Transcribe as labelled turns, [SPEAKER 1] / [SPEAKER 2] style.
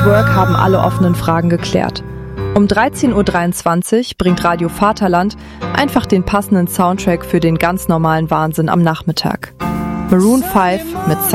[SPEAKER 1] Work haben alle offenen Fragen geklärt. Um 13.23 Uhr bringt Radio Vaterland einfach den passenden Soundtrack für den ganz normalen Wahnsinn am Nachmittag. Maroon 5 mit